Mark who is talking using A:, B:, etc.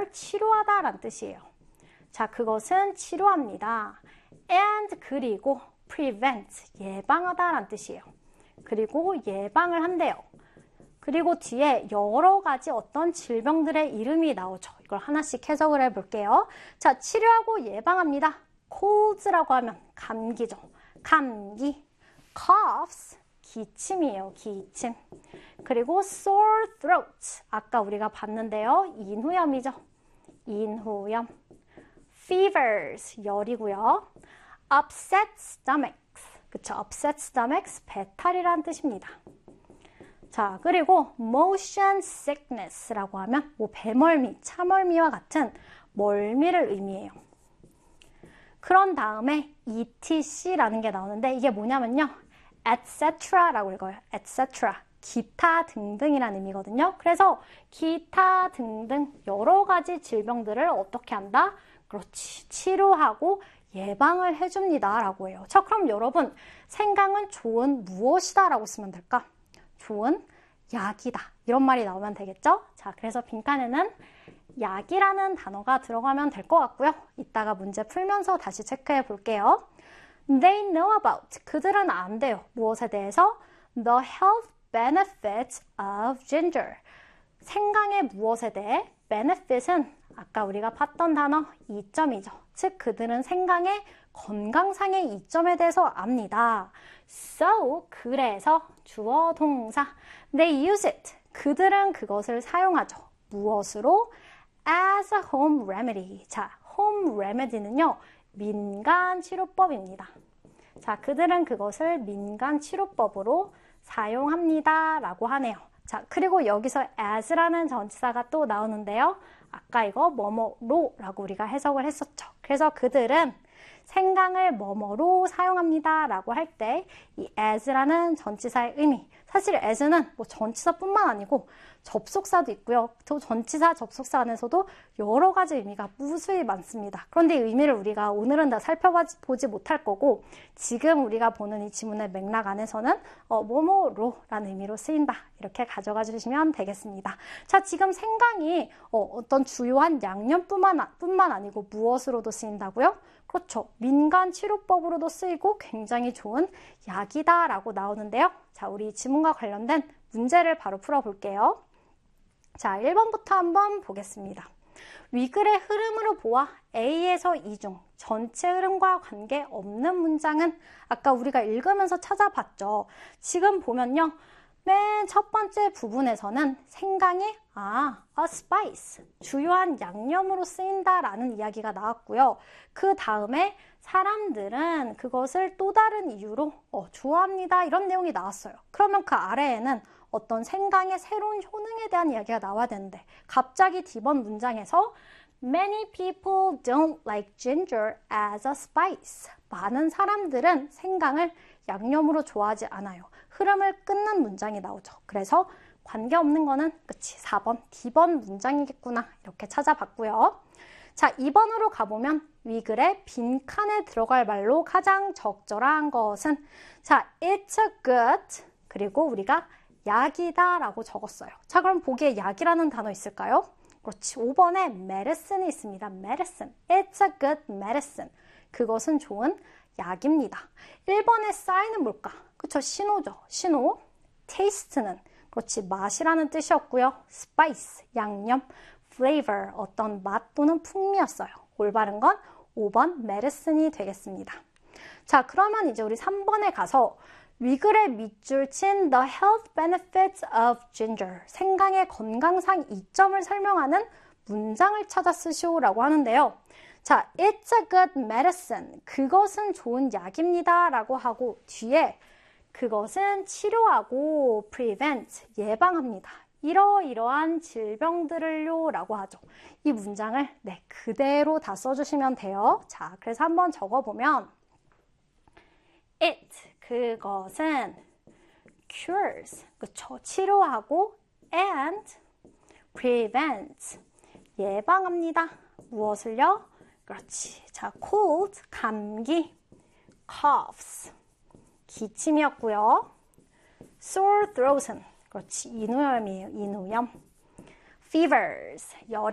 A: cure, 치료하다 라는 뜻이에요. 자, 그것은 치료합니다. and 그리고 prevent, 예방하다 라는 뜻이에요. 그리고 예방을 한대요. 그리고 뒤에 여러 가지 어떤 질병들의 이름이 나오죠. 이걸 하나씩 해석을 해볼게요. 자, 치료하고 예방합니다. colds라고 하면 감기죠. 감기. coughs, 기침이에요. 기침. 그리고 sore throat, 아까 우리가 봤는데요. 인후염이죠. 인후염. fevers, 열이고요. upset stomachs, 그쵸? upset stomachs, 배탈이라는 뜻입니다. 자, 그리고 motion sickness라고 하면 뭐 배멀미, 차멀미와 같은 멀미를 의미해요. 그런 다음에 etc라는 게 나오는데 이게 뭐냐면요. etc라고 읽어요. etc. 기타 등등이라는 의미거든요. 그래서 기타 등등 여러 가지 질병들을 어떻게 한다? 그렇지. 치료하고 예방을 해줍니다. 라고 해요. 자, 그럼 여러분, 생강은 좋은 무엇이다? 라고 쓰면 될까? 좋은 약이다. 이런 말이 나오면 되겠죠? 자, 그래서 빈칸에는 약이라는 단어가 들어가면 될 것 같고요. 이따가 문제 풀면서 다시 체크해 볼게요. They know about. 그들은 안대요. 무엇에 대해서? The health benefits of ginger. 생강의 무엇에 대해? benefit은 아까 우리가 봤던 단어 이점이죠. 즉 그들은 생강의 건강상의 이점에 대해서 압니다. So, 그래서 주어 동사 They use it. 그들은 그것을 사용하죠. 무엇으로? As a home remedy. 자, home remedy는요. 민간 치료법입니다. 자, 그들은 그것을 민간 치료법으로 사용합니다. 라고 하네요. 자, 그리고 여기서 as라는 전치사가 또 나오는데요. 아까 이거 뭐뭐로 라고 우리가 해석을 했었죠. 그래서 그들은 생강을 뭐뭐로 사용합니다 라고 할 때 이 as라는 전치사의 의미, 사실 as는 뭐 전치사뿐만 아니고 접속사도 있고요. 또 전치사, 접속사 안에서도 여러 가지 의미가 무수히 많습니다. 그런데 이 의미를 우리가 오늘은 다 살펴보지 못할 거고 지금 우리가 보는 이 지문의 맥락 안에서는 뭐뭐로 라는 의미로 쓰인다. 이렇게 가져가 주시면 되겠습니다. 자, 지금 생강이 어떤 주요한 양념뿐만 아니고 무엇으로도 쓰인다고요? 그렇죠. 민간 치료법으로도 쓰이고 굉장히 좋은 약이다 라고 나오는데요. 자, 우리 지문과 관련된 문제를 바로 풀어볼게요. 자, 1번부터 한번 보겠습니다. 위글의 흐름으로 보아 A에서 E 중 전체 흐름과 관계없는 문장은 아까 우리가 읽으면서 찾아봤죠. 지금 보면요. 맨 첫 번째 부분에서는 생강이 a spice, 주요한 양념으로 쓰인다라는 이야기가 나왔고요. 그 다음에 사람들은 그것을 또 다른 이유로 좋아합니다. 이런 내용이 나왔어요. 그러면 그 아래에는 어떤 생강의 새로운 효능에 대한 이야기가 나와야 되는데 갑자기 D번 문장에서 Many people don't like ginger as a spice. 많은 사람들은 생강을 양념으로 좋아하지 않아요. 흐름을 끊는 문장이 나오죠. 그래서 관계없는 거는 그치 4번 D번 문장이겠구나 이렇게 찾아봤고요. 자, 2번으로 가보면 위글의 빈칸에 들어갈 말로 가장 적절한 것은 자, it's a good 그리고 우리가 약이다 라고 적었어요. 자, 그럼 보기에 약이라는 단어 있을까요? 그렇지. 5번에 medicine이 있습니다. medicine. It's a good medicine. 그것은 좋은 약입니다. 1번의 sign은 뭘까? 그쵸. 신호죠. 신호. taste는 그렇지. 맛이라는 뜻이었고요. spice, 양념. flavor, 어떤 맛 또는 풍미였어요. 올바른 건 5번 medicine이 되겠습니다. 자, 그러면 이제 우리 3번에 가서 위글의 밑줄 친 The health benefits of ginger. 생강의 건강상 이점을 설명하는 문장을 찾아 쓰시오라고 하는데요. 자, it's a good medicine. 그것은 좋은 약입니다. 라고 하고 뒤에 그것은 치료하고 prevent, 예방합니다. 이러이러한 질병들을요 라고 하죠. 이 문장을 그대로 다 써주시면 돼요. 자, 그래서 한번 적어보면 It, 그것은 cures, 그쵸? 치료하고 and prevents, 예방합니다. 무엇을요? 그렇지. 자, cold, 감기, coughs, 기침이었고요. sore throat은 그렇지. 인후염이에요. 인후염. fevers, 열이